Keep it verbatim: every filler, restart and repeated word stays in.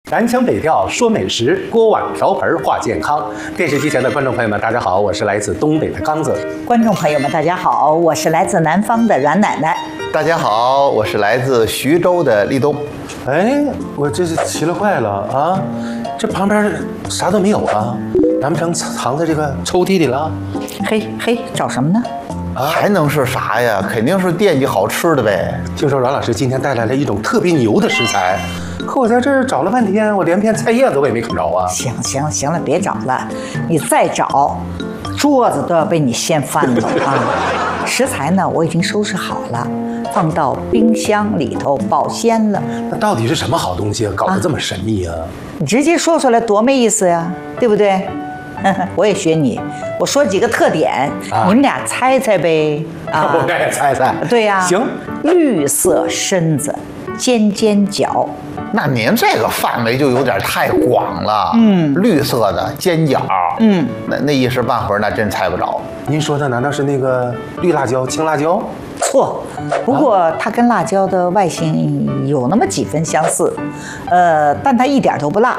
南腔北调说美食，锅碗瓢盆话健康。电视机前的观众朋友们，大家好，我是来自东北的刚子。 观众朋友们，大家好，我是来自南方的阮奶奶。 大家好，我是来自徐州的立冬。 哎，我这是奇了怪了啊！这旁边啥都没有啊，难不成藏在这个抽屉里了？ 嘿嘿，找什么呢？ 啊、还能是啥呀？肯定是惦记好吃的呗。 听说阮老师今天带来了一种特别牛的食材，可我在这儿找了半天，我连片菜叶子我也没啃着啊！ 行行了行了，别找了，你再找，桌子都要被你掀翻了啊！食材呢，我已经收拾好了，放到冰箱里头保鲜了。 那到底是什么好东西，搞得这么神秘啊？ 你直接说出来多没意思呀，对不对？我也学你，我说几个特点，啊、你们俩猜猜呗。 啊，我也猜猜。 对呀、啊。 行。 绿色身子，尖尖角。 那您这个范围就有点太广了。嗯。绿色的尖角。嗯。那那一时半会儿那真猜不着。 您说的难道是那个绿辣椒、青辣椒？ 错，不过它跟辣椒的外形有那么几分相似，呃，但它一点都不辣。